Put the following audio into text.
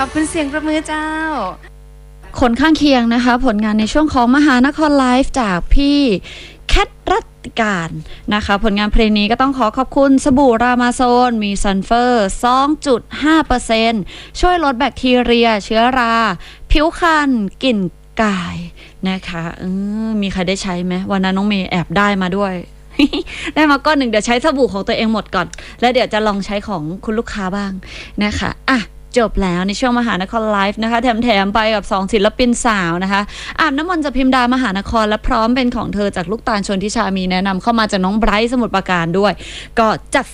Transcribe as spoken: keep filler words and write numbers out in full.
ขอบคุณเสียงประมือเจ้าผลข้างเคียงนะคะผลงานในช่วงของมหานครไลฟ์จากพี่แคทรัตติการนะคะผลงานเพลงนี้ก็ต้องขอขอบคุณสบู่รามาโซนมีซัลเฟอร์ สองจุดห้าเปอร์เซ็นต์ ช่วยลดแบคทีเรียเชื้อราผิวคันกลิ่นกายนะคะเออมีใครได้ใช้ไหมวันนั้นน้องเมย์แอบได้มาด้วย ได้มาก้อนหนึ่งเดี๋ยวใช้สบู่ของตัวเองหมดก่อนแล้วเดี๋ยวจะลองใช้ของคุณลูกค้าบ้างนะคะอ่ะจบแล้วในช่วงมหานครไลฟ์นะคะแถมๆไปกับสองศิลปินสาวนะคะอาบน้ำมนต์จะพิมดามหานครและพร้อมเป็นของเธอจากลูกตาลชนทิชามีแนะนำเข้ามาจากน้องไบรท์สมุทรปราการด้วยก็จัด